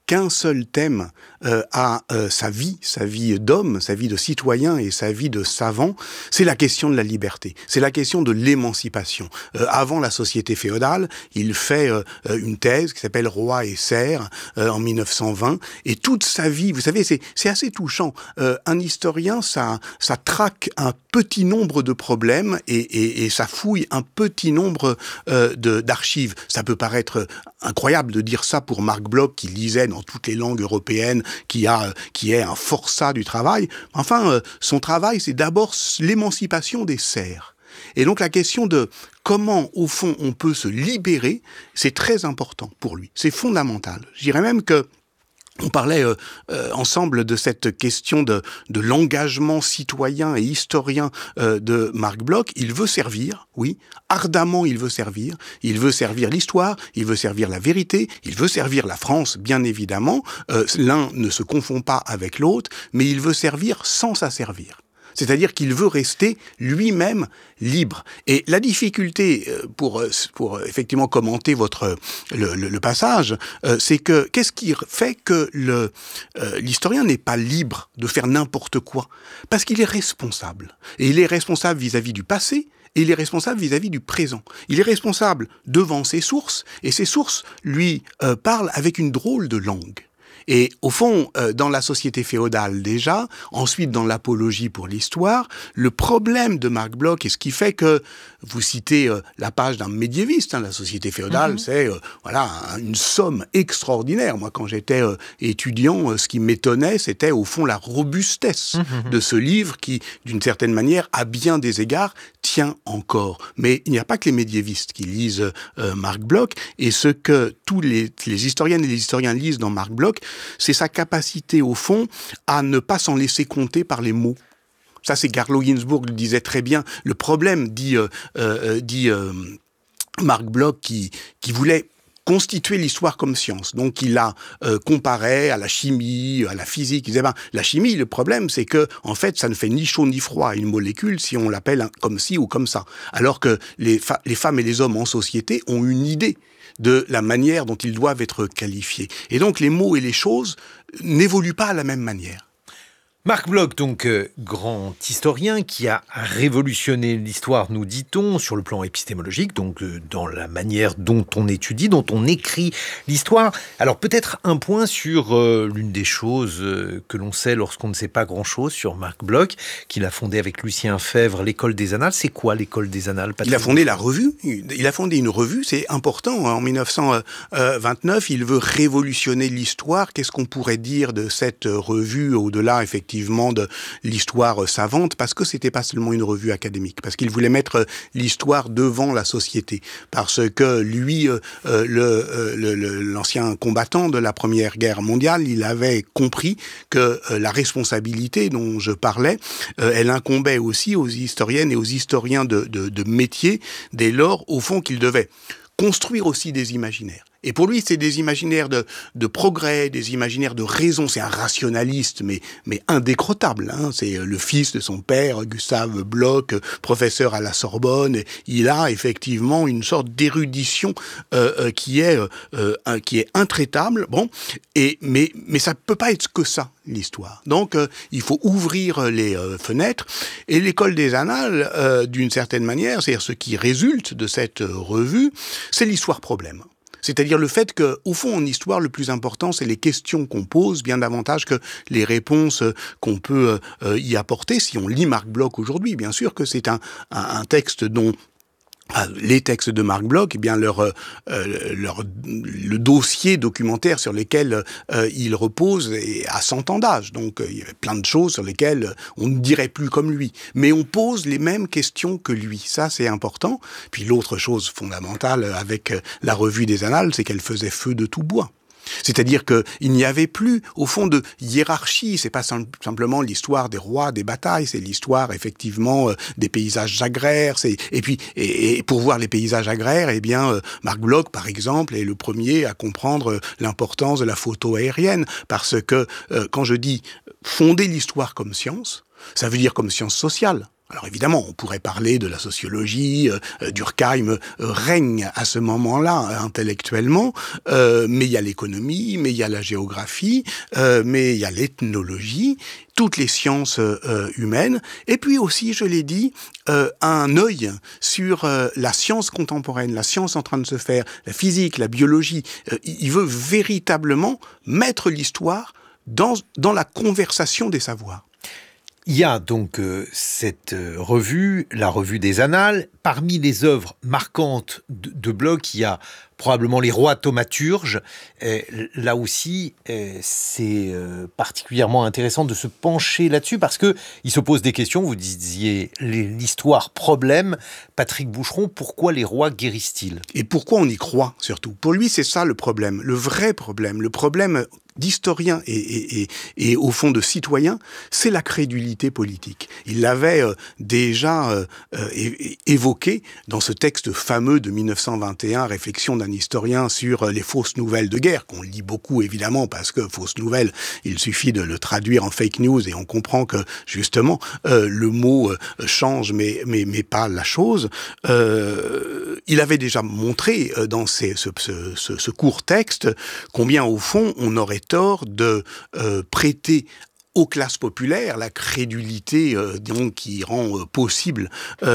qu'un seul thème à sa vie d'homme, sa vie de citoyen et sa vie de savant, c'est la question de la liberté, c'est la question de l'émancipation. Avant la société féodale, il fait une thèse qui s'appelle Roi et serfs en 1920, et toute sa vie, vous savez, c'est assez touchant. Un historien, ça traque un petit nombre de problèmes et ça fouille un petit nombre d'archives. Ça peut paraître incroyable de dire ça pour Marc Bloch, qui lisait dans toutes les langues européennes, qui est un forçat du travail. Enfin, son travail, c'est d'abord l'émancipation des serfs. Et donc la question de comment, au fond, on peut se libérer, c'est très important pour lui. C'est fondamental. Je dirais même que on parlait ensemble de cette question de l'engagement citoyen et historien de Marc Bloch. Il veut servir, oui, ardemment il veut servir l'histoire, il veut servir la vérité, il veut servir la France, bien évidemment. L'un ne se confond pas avec l'autre, mais il veut servir sans s'asservir. C'est-à-dire qu'il veut rester lui-même libre. Et la difficulté, pour effectivement commenter le passage, c'est que qu'est-ce qui fait que l'historien n'est pas libre de faire n'importe quoi? Parce qu'il est responsable. Et il est responsable vis-à-vis du passé, et il est responsable vis-à-vis du présent. Il est responsable devant ses sources, et ses sources lui parlent avec une drôle de langue. Et au fond, dans la société féodale déjà, ensuite dans l'apologie pour l'histoire, le problème de Marc Bloch, et ce qui fait que, vous citez la page d'un médiéviste, la société féodale, c'est une somme extraordinaire. Moi, quand j'étais étudiant, ce qui m'étonnait, c'était au fond la robustesse de ce livre qui, d'une certaine manière, à bien des égards, tient encore. Mais il n'y a pas que les médiévistes qui lisent Marc Bloch, et ce que tous les historiennes et les historiens lisent dans Marc Bloch, c'est sa capacité, au fond, à ne pas s'en laisser compter par les mots. Ça, c'est Carlo Ginzburg le disait très bien. Le problème, dit Marc Bloch, qui voulait constituer l'histoire comme science. Donc, il a comparé à la chimie, à la physique. Il disait, la chimie, le problème, c'est que, en fait, ça ne fait ni chaud ni froid une molécule si on l'appelle comme ci ou comme ça. Alors que les femmes et les hommes en société ont une idée de la manière dont ils doivent être qualifiés. Et donc, les mots et les choses n'évoluent pas à la même manière. Marc Bloch, donc grand historien qui a révolutionné l'histoire, nous dit-on, sur le plan épistémologique, donc dans la manière dont on étudie, dont on écrit l'histoire. Alors peut-être un point sur l'une des choses que l'on sait lorsqu'on ne sait pas grand-chose sur Marc Bloch, qu'il a fondé avec Lucien Febvre, l'École des Annales. C'est quoi l'École des Annales, Patrick? Il a fondé la revue. Il a fondé une revue, c'est important. En 1929, il veut révolutionner l'histoire. Qu'est-ce qu'on pourrait dire de cette revue, au-delà, effectivement, de l'histoire savante, parce que c'était pas seulement une revue académique, parce qu'il voulait mettre l'histoire devant la société, parce que lui, l'ancien combattant de la Première Guerre mondiale, il avait compris que la responsabilité dont je parlais, elle incombait aussi aux historiennes et aux historiens de métier, dès lors, au fond, qu'ils devaient construire aussi des imaginaires. Et pour lui, c'est des imaginaires de progrès, des imaginaires de raison. C'est un rationaliste, mais indécrottable. C'est le fils de son père, Gustave Bloch, professeur à la Sorbonne. Il a effectivement une sorte d'érudition qui est intraitable. Bon, mais ça peut pas être que ça, l'histoire. Donc, il faut ouvrir les fenêtres. Et l'École des Annales, d'une certaine manière, c'est-à-dire ce qui résulte de cette revue, c'est l'histoire-problème. C'est-à-dire le fait que, au fond, en histoire, le plus important, c'est les questions qu'on pose, bien davantage que les réponses qu'on peut y apporter. Si on lit Marc Bloch aujourd'hui, bien sûr que c'est un texte dont les textes de Marc Bloch, eh bien le dossier documentaire sur lesquels il repose est à 100 ans d'âge. Donc il y a plein de choses sur lesquelles on ne dirait plus comme lui. Mais on pose les mêmes questions que lui. Ça, c'est important. Puis l'autre chose fondamentale avec la revue des Annales, c'est qu'elle faisait feu de tout bois. C'est-à-dire qu'il n'y avait plus, au fond, de hiérarchie. C'est pas simplement l'histoire des rois, des batailles, c'est l'histoire, effectivement, des paysages agraires. Et pour voir les paysages agraires, eh bien, Marc Bloch, par exemple, est le premier à comprendre l'importance de la photo aérienne. Parce que, quand je dis fonder l'histoire comme science, ça veut dire comme science sociale. Alors évidemment, on pourrait parler de la sociologie, Durkheim règne à ce moment-là intellectuellement, mais il y a l'économie, mais il y a la géographie, mais il y a l'ethnologie, toutes les sciences humaines, et puis aussi, je l'ai dit, un œil sur la science contemporaine, la science en train de se faire, la physique, la biologie. Il veut véritablement mettre l'histoire dans la conversation des savoirs. Il y a donc cette revue, la revue des Annales. Parmi les œuvres marquantes de Bloch, il y a probablement les rois thaumaturges. Là aussi, c'est particulièrement intéressant de se pencher là-dessus parce que il se pose des questions. Vous disiez l'histoire problème. Patrick Boucheron, pourquoi les rois guérissent-ils ? Et pourquoi on y croit surtout ? Pour lui, c'est ça le problème, le vrai problème, le problème d'historien et au fond de citoyen, c'est la crédulité politique. Il l'avait déjà évoqué dans ce texte fameux de 1921, Réflexion d'un historien sur les fausses nouvelles de guerre, qu'on lit beaucoup évidemment parce que fausses nouvelles, il suffit de le traduire en fake news et on comprend que justement le mot change mais pas la chose. Il avait déjà montré dans ce court texte combien au fond on aurait tort de prêter aux classes populaires la crédulité donc qui rend possible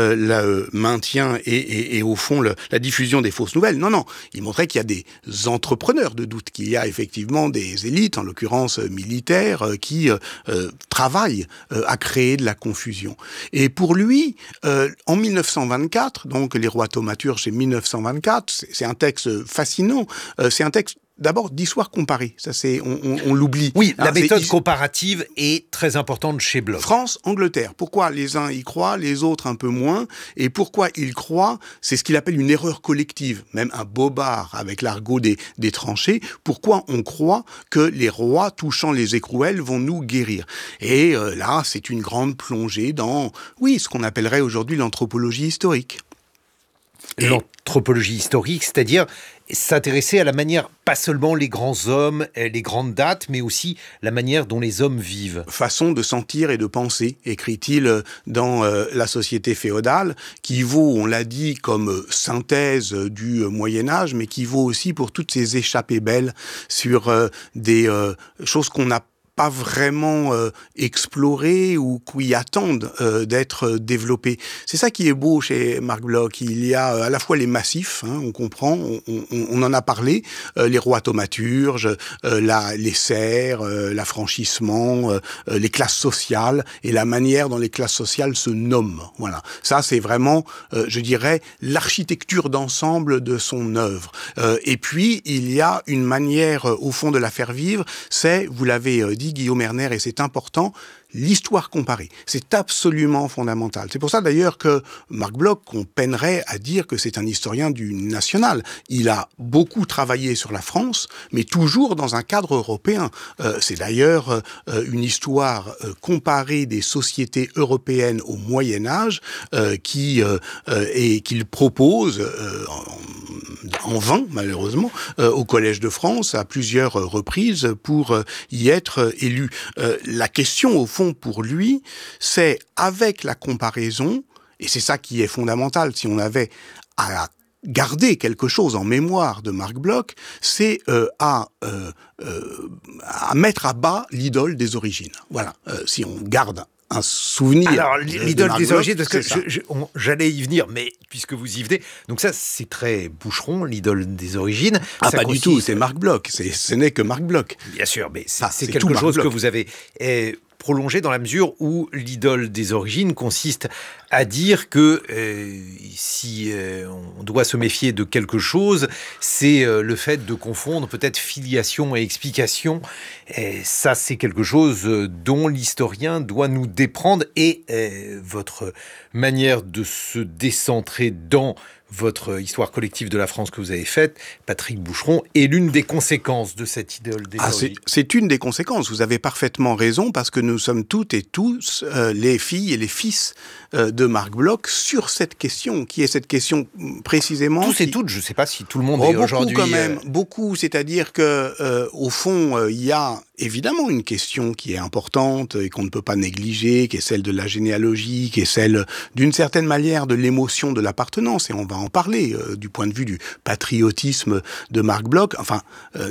le maintien et au fond la diffusion des fausses nouvelles. Non, il montrait qu'il y a des entrepreneurs de doute, qu'il y a effectivement des élites, en l'occurrence militaires, qui travaillent à créer de la confusion. Et pour lui, en 1924, donc les rois thaumaturges, c'est 1924, c'est un texte fascinant, c'est un texte d'abord d'histoire comparée, ça c'est on l'oublie. Oui, la méthode comparative est très importante chez Bloch. France, Angleterre. Pourquoi les uns y croient, les autres un peu moins, et pourquoi ils croient, c'est ce qu'il appelle une erreur collective, même un bobard avec l'argot des tranchées. Pourquoi on croit que les rois touchant les écrouelles vont nous guérir ? Et là, c'est une grande plongée dans, ce qu'on appellerait aujourd'hui l'anthropologie historique. L'anthropologie historique, c'est-à-dire s'intéresser à la manière, pas seulement les grands hommes, les grandes dates, mais aussi la manière dont les hommes vivent. Façon de sentir et de penser, écrit-il dans La société féodale, qui vaut, on l'a dit, comme synthèse du Moyen-Âge, mais qui vaut aussi pour toutes ces échappées belles sur des choses qu'on n'a pas vraiment explorées ou qui attendent d'être développées. C'est ça qui est beau chez Marc Bloch. Il y a à la fois les massifs, on comprend, on en a parlé, les rois thaumaturges, les serfs, l'affranchissement, les classes sociales et la manière dont les classes sociales se nomment. Voilà. Ça, c'est vraiment, je dirais, l'architecture d'ensemble de son œuvre. Et puis, il y a une manière, au fond, de la faire vivre, c'est, vous l'avez dit, Guillaume Erner, et c'est important, l'histoire comparée. C'est absolument fondamental. C'est pour ça d'ailleurs que Marc Bloch, on peinerait à dire que c'est un historien du national. Il a beaucoup travaillé sur la France, mais toujours dans un cadre européen. C'est d'ailleurs une histoire comparée des sociétés européennes au Moyen-Âge qu'il propose en vain, malheureusement, au Collège de France à plusieurs reprises pour y être élu. La question, au fond, pour lui, c'est avec la comparaison, et c'est ça qui est fondamental, si on avait à garder quelque chose en mémoire de Marc Bloch, c'est à mettre à bas l'idole des origines. Voilà, si on garde un souvenir. Alors, l'idole des origines, parce que j'allais y venir, mais puisque vous y venez, donc ça, c'est très Boucheron, l'idole des origines. Ah, pas du tout, c'est Marc Bloch, ce n'est que Marc Bloch. Bien sûr, mais c'est quelque chose que vous avez prolongé dans la mesure où l'idole des origines consiste à dire que si on doit se méfier de quelque chose, c'est le fait de confondre peut-être filiation et explication. Et ça, c'est quelque chose dont l'historien doit nous déprendre. Et votre manière de se décentrer dans votre histoire collective de la France que vous avez faite, Patrick Boucheron, est l'une des conséquences de cette idole des origines. C'est une des conséquences, vous avez parfaitement raison, parce que nous sommes toutes et tous les filles et les fils de Marc Bloch sur cette question, qui est cette question précisément... Tous et toutes, je ne sais pas si tout le monde est aujourd'hui... Beaucoup quand même, beaucoup, c'est-à-dire que au fond, il y a évidemment une question qui est importante et qu'on ne peut pas négliger, qui est celle de la généalogie, qui est celle d'une certaine manière de l'émotion de l'appartenance, et on va en parler du point de vue du patriotisme de Marc Bloch. Enfin,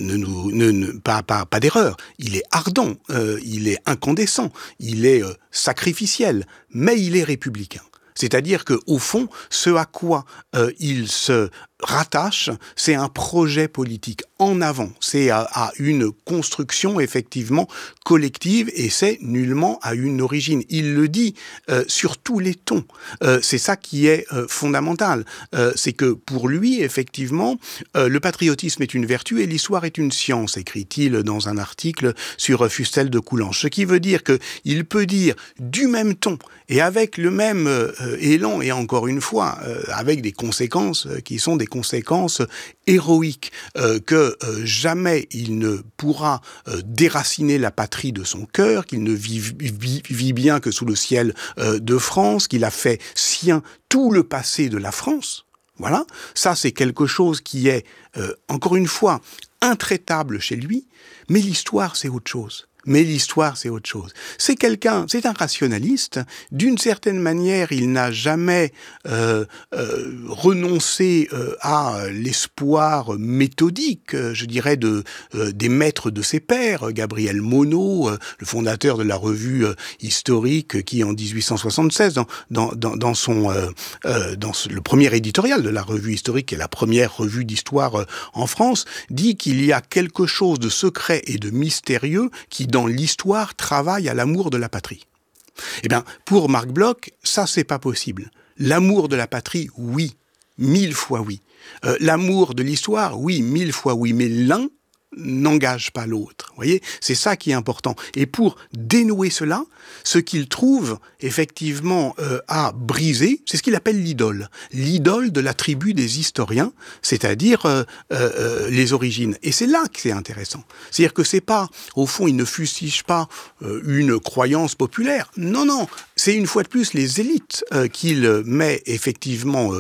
pas d'erreur, il est ardent, il est incandescent, il est sacrificiel, mais il est républicain. C'est-à-dire que, au fond, ce à quoi il se rattache, c'est un projet politique en avant, c'est à une construction effectivement collective, et c'est nullement à une origine. Il le dit sur tous les tons. C'est ça qui est fondamental. C'est que pour lui, effectivement, le patriotisme est une vertu et l'histoire est une science, écrit-il dans un article sur Fustel de Coulanges. Ce qui veut dire qu'il peut dire du même ton et avec le même élan, et encore une fois, avec des conséquences qui sont des conséquences héroïques, que jamais il ne pourra déraciner la patrie de son cœur, qu'il ne vit bien que sous le ciel de France, qu'il a fait sien tout le passé de la France. Voilà, ça c'est quelque chose qui est, encore une fois, intraitable chez lui, mais l'histoire c'est autre chose. C'est un rationaliste. D'une certaine manière, il n'a jamais renoncé à l'espoir méthodique, je dirais, des maîtres de ses pairs. Gabriel Monod, le fondateur de la revue historique, qui en 1876, dans le premier éditorial de la revue historique, qui est la première revue d'histoire en France, dit qu'il y a quelque chose de secret et de mystérieux qui, dans l'histoire, travaille à l'amour de la patrie. Eh bien, pour Marc Bloch, ça, c'est pas possible. L'amour de la patrie, oui, 1000 fois oui. L'amour de l'histoire, oui, 1000 fois oui. Mais l'un n'engage pas l'autre. Vous voyez, c'est ça qui est important. Et pour dénouer cela, ce qu'il trouve effectivement à briser, c'est ce qu'il appelle l'idole. L'idole de la tribu des historiens, c'est-à-dire les origines. Et c'est là que c'est intéressant. C'est-à-dire que c'est pas, au fond, il ne fustige pas une croyance populaire. Non, non, c'est une fois de plus les élites qu'il met effectivement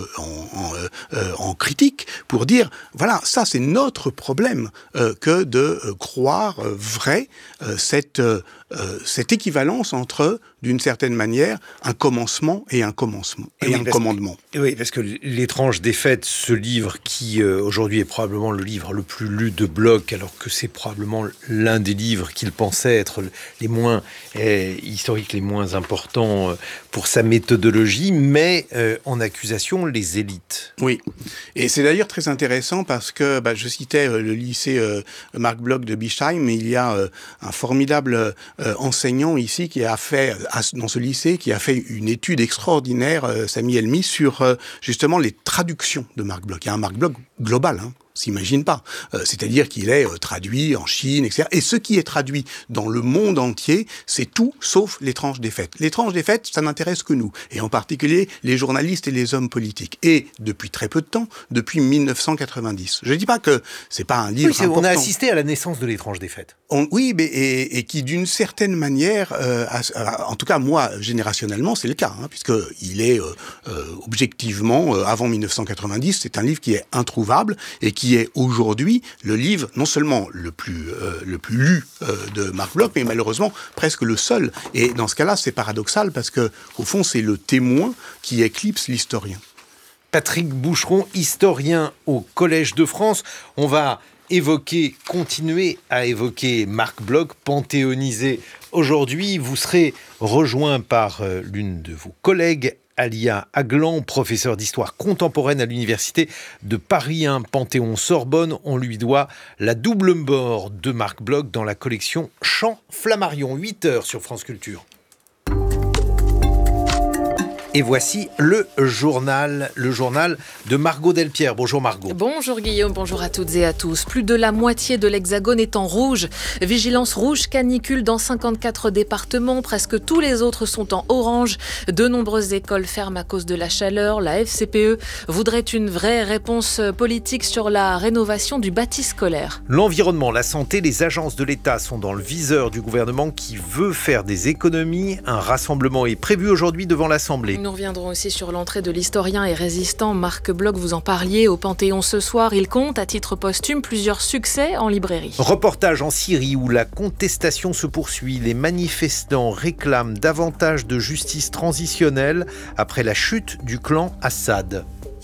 en critique pour dire, voilà, ça c'est notre problème que de croire vrai cette équivalence entre, d'une certaine manière, un commencement et un commandement. Oui, parce que L'étrange défaite, ce livre qui aujourd'hui est probablement le livre le plus lu de Bloch, alors que c'est probablement l'un des livres qu'il pensait être les moins historiques, les moins importants pour sa méthodologie, mais en accusation les élites. Oui, et c'est d'ailleurs très intéressant parce que je citais le lycée Marc Bloch de Bischheim, mais il y a un formidable enseignant ici qui a fait, dans ce lycée, qui a fait une étude extraordinaire, Samy Elmi, sur justement les traductions de Marc Bloch. Il y a un Marc Bloch global, s'imagine pas. C'est-à-dire qu'il est traduit en Chine, etc. Et ce qui est traduit dans le monde entier, c'est tout sauf l'étrange défaite. L'étrange défaite, ça n'intéresse que nous, et en particulier les journalistes et les hommes politiques. Et depuis très peu de temps, depuis 1990. Je ne dis pas que c'est pas un livre important. On a assisté à la naissance de l'étrange défaite. Oui, mais et qui d'une certaine manière, en tout cas moi, générationnellement, c'est le cas, puisque il est objectivement, avant 1990, c'est un livre qui est introuvable et qui est aujourd'hui le livre non seulement le plus lu de Marc Bloch, mais malheureusement presque le seul. Et dans ce cas-là, c'est paradoxal parce que au fond, c'est le témoin qui éclipse l'historien. Patrick Boucheron, historien au Collège de France. On va continuer à évoquer Marc Bloch, panthéonisé aujourd'hui. Vous serez rejoint par l'une de vos collègues, Alia Aglan, professeur d'histoire contemporaine à l'université de Paris 1 Panthéon-Sorbonne. On lui doit la double mort de Marc Bloch dans la collection Chant Flammarion, 8h sur France Culture. Et voici le journal de Margot Delpierre. Bonjour Margot. Bonjour Guillaume, bonjour à toutes et à tous. Plus de la moitié de l'Hexagone est en rouge. Vigilance rouge canicule dans 54 départements. Presque tous les autres sont en orange. De nombreuses écoles ferment à cause de la chaleur. La FCPE voudrait une vraie réponse politique sur la rénovation du bâti scolaire. L'environnement, la santé, les agences de l'État sont dans le viseur du gouvernement qui veut faire des économies. Un rassemblement est prévu aujourd'hui devant l'Assemblée. Nous reviendrons aussi sur l'entrée de l'historien et résistant Marc Bloch. Vous en parliez au Panthéon ce soir. Il compte, à titre posthume, plusieurs succès en librairie. Reportage en Syrie où la contestation se poursuit. Les manifestants réclament davantage de justice transitionnelle après la chute du clan Assad.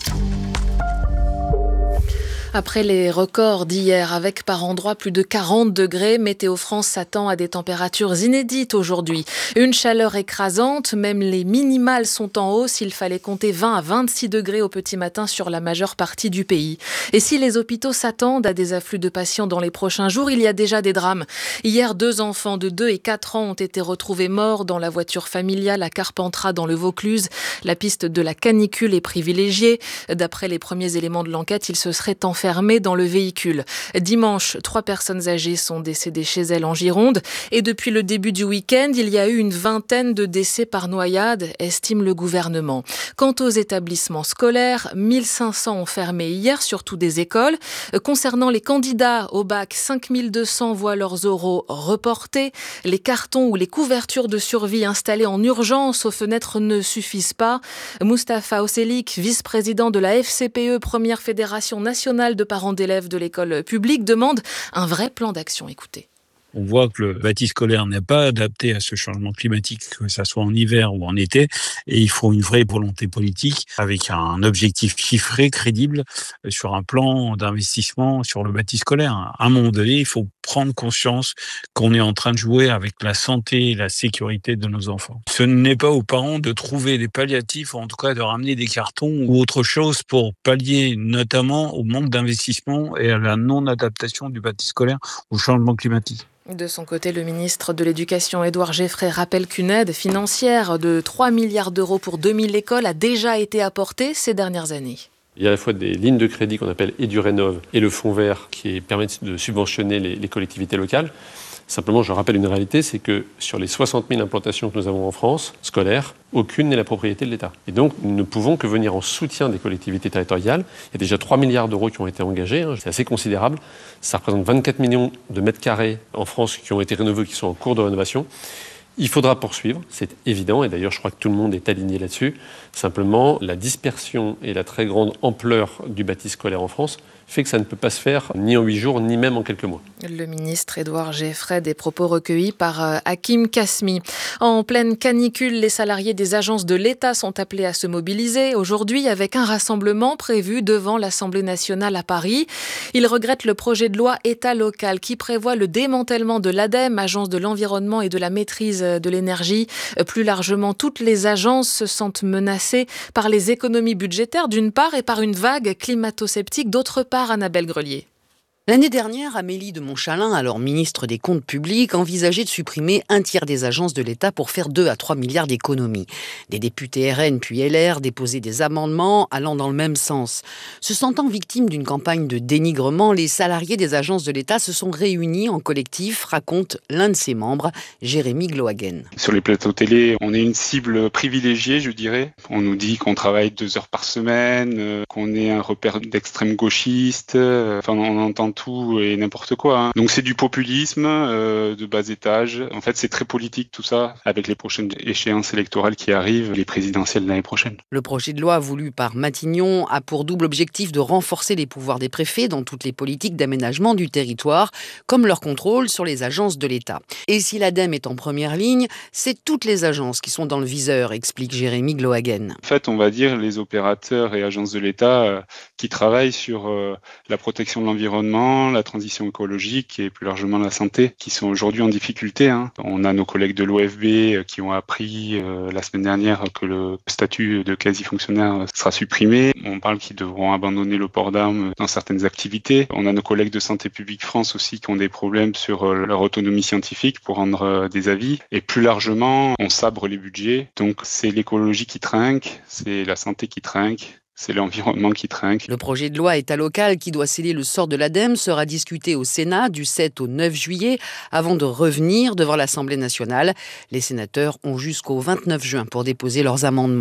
Après les records d'hier, avec par endroits plus de 40 degrés, Météo France s'attend à des températures inédites aujourd'hui. Une chaleur écrasante, même les minimales sont en hausse. Il fallait compter 20 à 26 degrés au petit matin sur la majeure partie du pays. Et si les hôpitaux s'attendent à des afflux de patients dans les prochains jours, il y a déjà des drames. Hier, 2 enfants de 2 et 4 ans ont été retrouvés morts dans la voiture familiale à Carpentras dans le Vaucluse. La piste de la canicule est privilégiée. D'après les premiers éléments de l'enquête, ils se seraient enfermés dans le véhicule. Dimanche, 3 personnes âgées sont décédées chez elles en Gironde. Et depuis le début du week-end, il y a eu une vingtaine de décès par noyade, estime le gouvernement. Quant aux établissements scolaires, 1500 ont fermé hier, surtout des écoles. Concernant les candidats au bac, 5200 voient leurs oraux reportés. Les cartons ou les couvertures de survie installées en urgence aux fenêtres ne suffisent pas. Mustapha Oselik, vice-président de la FCPE, première fédération nationale de parents d'élèves de l'école publique, demande un vrai plan d'action. Écoutez. On voit que le bâti scolaire n'est pas adapté à ce changement climatique, que ça soit en hiver ou en été, et il faut une vraie volonté politique avec un objectif chiffré, crédible, sur un plan d'investissement sur le bâti scolaire. À un moment donné, il faut prendre conscience qu'on est en train de jouer avec la santé et la sécurité de nos enfants. Ce n'est pas aux parents de trouver des palliatifs, ou en tout cas de ramener des cartons ou autre chose pour pallier notamment au manque d'investissement et à la non-adaptation du bâti scolaire au changement climatique. De son côté, le ministre de l'Éducation, Édouard Geffray, rappelle qu'une aide financière de 3 milliards d'euros pour 2000 écoles a déjà été apportée ces dernières années. Il y a à la fois des lignes de crédit qu'on appelle EduRénov et le fonds vert qui permettent de subventionner les collectivités locales. Simplement, je rappelle une réalité, c'est que sur les 60 000 implantations que nous avons en France, scolaires, aucune n'est la propriété de l'État. Et donc, nous ne pouvons que venir en soutien des collectivités territoriales. Il y a déjà 3 milliards d'euros qui ont été engagés, c'est assez considérable. Ça représente 24 millions de mètres carrés en France qui ont été rénovés, qui sont en cours de rénovation. Il faudra poursuivre, c'est évident, et d'ailleurs je crois que tout le monde est aligné là-dessus. Simplement, la dispersion et la très grande ampleur du bâti scolaire en France fait que ça ne peut pas se faire ni en 8 jours, ni même en quelques mois. Le ministre Édouard Geffray, des propos recueillis par Hakim Kasmi. En pleine canicule, les salariés des agences de l'État sont appelés à se mobiliser aujourd'hui avec un rassemblement prévu devant l'Assemblée nationale à Paris. Ils regrettent le projet de loi État local qui prévoit le démantèlement de l'ADEME, Agence de l'environnement et de la maîtrise de l'énergie. Plus largement, toutes les agences se sentent menacées par les économies budgétaires d'une part et par une vague climato-sceptique d'autre part. Annabelle Grelier. L'année dernière, Amélie de Montchalin, alors ministre des Comptes publics, envisageait de supprimer un tiers des agences de l'État pour faire 2 à 3 milliards d'économies. Des députés RN puis LR déposaient des amendements allant dans le même sens. Se sentant victimes d'une campagne de dénigrement, les salariés des agences de l'État se sont réunis en collectif, raconte l'un de ses membres, Jérémy Glohagen. Sur les plateaux télé, on est une cible privilégiée, je dirais. On nous dit qu'on travaille 2 heures par semaine, qu'on est un repère d'extrême gauchiste, on entend tout et n'importe quoi. Donc c'est du populisme de bas étage. En fait, c'est très politique tout ça, avec les prochaines échéances électorales qui arrivent, les présidentielles l'année prochaine. Le projet de loi voulu par Matignon a pour double objectif de renforcer les pouvoirs des préfets dans toutes les politiques d'aménagement du territoire, comme leur contrôle sur les agences de l'État. Et si l'ADEME est en première ligne, c'est toutes les agences qui sont dans le viseur, explique Jérémy Glohagen. En fait, on va dire les opérateurs et agences de l'État qui travaillent sur la protection de l'environnement, la transition écologique et plus largement la santé, qui sont aujourd'hui en difficulté. On a nos collègues de l'OFB qui ont appris la semaine dernière que le statut de quasi-fonctionnaire sera supprimé. On parle qu'ils devront abandonner le port d'armes dans certaines activités. On a nos collègues de Santé publique France aussi qui ont des problèmes sur leur autonomie scientifique pour rendre des avis. Et plus largement, on sabre les budgets. Donc c'est l'écologie qui trinque, c'est la santé qui trinque. C'est l'environnement qui trinque. Le projet de loi État local qui doit sceller le sort de l'ADEME sera discuté au Sénat du 7 au 9 juillet avant de revenir devant l'Assemblée nationale. Les sénateurs ont jusqu'au 29 juin pour déposer leurs amendements.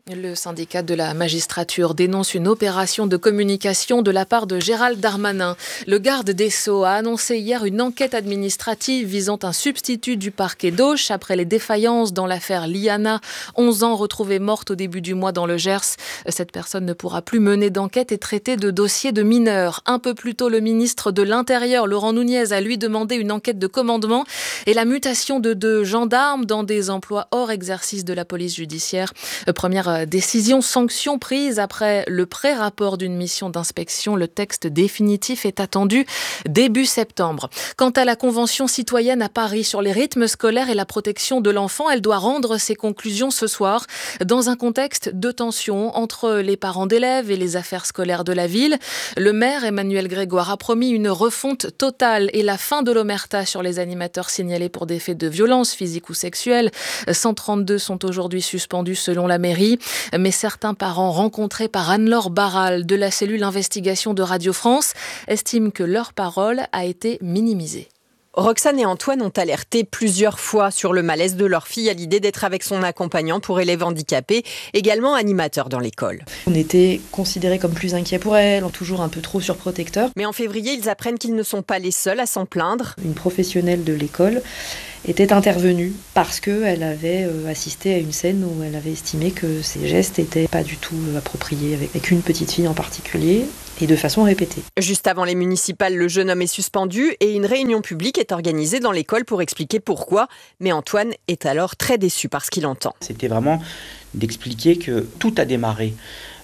Le syndicat de la magistrature dénonce une opération de communication de la part de Gérald Darmanin. Le garde des Sceaux a annoncé hier une enquête administrative visant un substitut du parquet d'Auch après les défaillances dans l'affaire Liana, 11 ans retrouvée morte au début du mois dans le Gers. Cette personne ne pourra plus mener d'enquête et traiter de dossiers de mineurs. Un peu plus tôt, le ministre de l'Intérieur, Laurent Nunez, a lui demandé une enquête de commandement et la mutation de 2 gendarmes dans des emplois hors exercice de la police judiciaire. Première décision, sanction prise après le pré-rapport d'une mission d'inspection. Le texte définitif est attendu début septembre. Quant à la Convention citoyenne à Paris sur les rythmes scolaires et la protection de l'enfant, elle doit rendre ses conclusions ce soir dans un contexte de tension entre les parents d'élèves et les affaires scolaires de la ville. Le maire Emmanuel Grégoire a promis une refonte totale et la fin de l'omerta sur les animateurs signalés pour des faits de violence physique ou sexuelle. 132 sont aujourd'hui suspendus selon la mairie. Mais certains parents rencontrés par Anne-Laure Barral de la cellule investigation de Radio France estiment que leur parole a été minimisée. Roxane et Antoine ont alerté plusieurs fois sur le malaise de leur fille à l'idée d'être avec son accompagnant pour élève handicapé, également animateur dans l'école. On était considérés comme plus inquiets pour elle, toujours un peu trop surprotecteurs. Mais en février, ils apprennent qu'ils ne sont pas les seuls à s'en plaindre. Une professionnelle de l'école était intervenue parce qu'elle avait assisté à une scène où elle avait estimé que ses gestes n'étaient pas du tout appropriés avec une petite fille en particulier et de façon répétée. Juste avant les municipales, le jeune homme est suspendu et une réunion publique est organisée dans l'école pour expliquer pourquoi. Mais Antoine est alors très déçu par ce qu'il entend. C'était vraiment d'expliquer que tout a démarré